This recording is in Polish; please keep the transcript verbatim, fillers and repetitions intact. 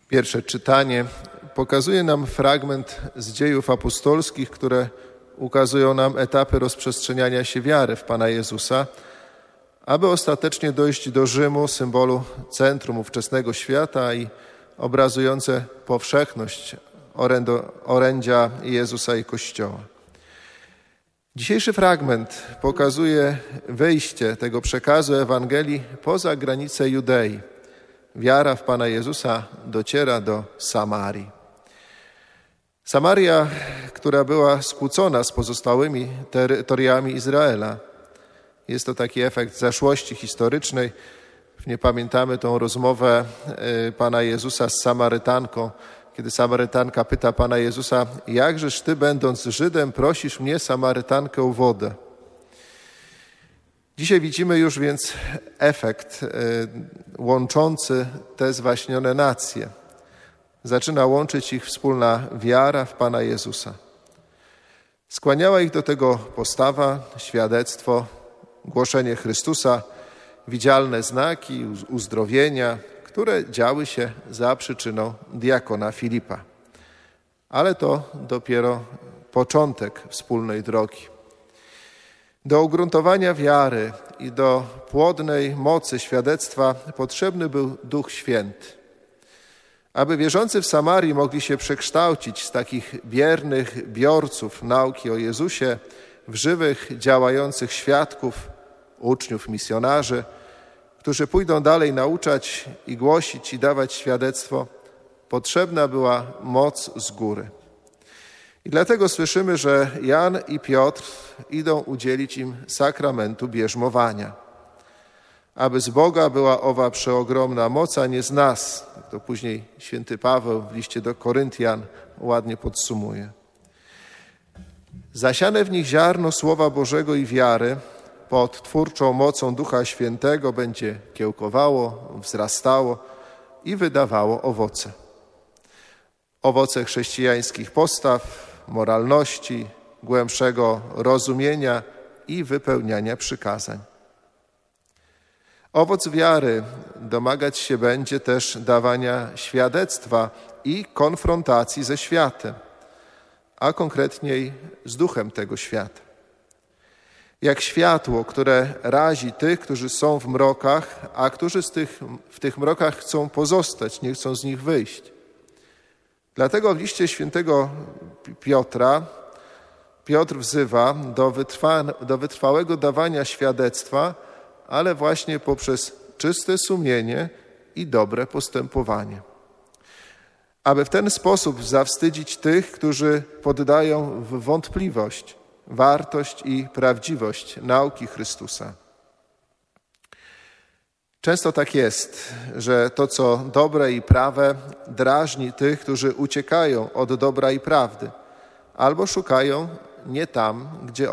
Pierwsze czytanie pokazuje nam fragment z Dziejów Apostolskich, które ukazują nam etapy rozprzestrzeniania się wiary w Pana Jezusa, aby ostatecznie dojść do Rzymu, symbolu centrum ówczesnego świata i obrazujące powszechność orędo, orędzia Jezusa i Kościoła. Dzisiejszy fragment pokazuje wyjście tego przekazu Ewangelii poza granice Judei. Wiara w Pana Jezusa dociera do Samarii. Samaria, która była skłócona z pozostałymi terytoriami Izraela. Jest to taki efekt zaszłości historycznej. Nie pamiętamy tą rozmowę Pana Jezusa z Samarytanką, kiedy Samarytanka pyta Pana Jezusa: jakżeż Ty, będąc Żydem, prosisz mnie, Samarytankę, o wodę? Dzisiaj widzimy już więc efekt łączący te zwaśnione nacje. Zaczyna łączyć ich wspólna wiara w Pana Jezusa. Skłaniała ich do tego postawa, świadectwo, głoszenie Chrystusa, widzialne znaki, uzdrowienia, które działy się za przyczyną diakona Filipa. Ale to dopiero początek wspólnej drogi. Do ugruntowania wiary i do płodnej mocy świadectwa potrzebny był Duch Święty. Aby wierzący w Samarii mogli się przekształcić z takich biernych biorców nauki o Jezusie w żywych, działających świadków, uczniów, misjonarzy, którzy pójdą dalej nauczać i głosić i dawać świadectwo, potrzebna była moc z góry. I dlatego słyszymy, że Jan i Piotr idą udzielić im sakramentu bierzmowania. Aby z Boga była owa przeogromna moc, a nie z nas. To później święty Paweł w liście do Koryntian ładnie podsumuje. Zasiane w nich ziarno Słowa Bożego i wiary pod twórczą mocą Ducha Świętego będzie kiełkowało, wzrastało i wydawało owoce. Owoce chrześcijańskich postaw, moralności, głębszego rozumienia i wypełniania przykazań. Owoc wiary domagać się będzie też dawania świadectwa i konfrontacji ze światem, a konkretniej z duchem tego świata. Jak światło, które razi tych, którzy są w mrokach, a którzy z tych, w tych mrokach chcą pozostać, nie chcą z nich wyjść. Dlatego w liście świętego Piotra Piotr wzywa do, wytrwa, do wytrwałego dawania świadectwa, ale właśnie poprzez czyste sumienie i dobre postępowanie. Aby w ten sposób zawstydzić tych, którzy poddają w wątpliwość wartość i prawdziwość nauki Chrystusa. Często tak jest, że to, co dobre i prawe, drażni tych, którzy uciekają od dobra i prawdy, albo szukają nie tam, gdzie